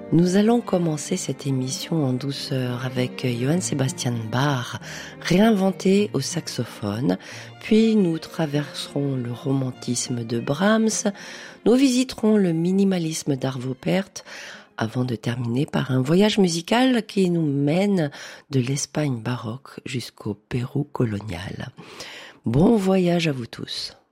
Nous allons commencer cette émission en douceur avec Johann Sebastian Bach, réinventé au saxophone, puis nous traverserons le romantisme de Brahms, nous visiterons le minimalisme d'Arvo Pärt, avant de terminer par un voyage musical qui nous mène de l'Espagne baroque jusqu'au Pérou colonial. Bon voyage à vous tous.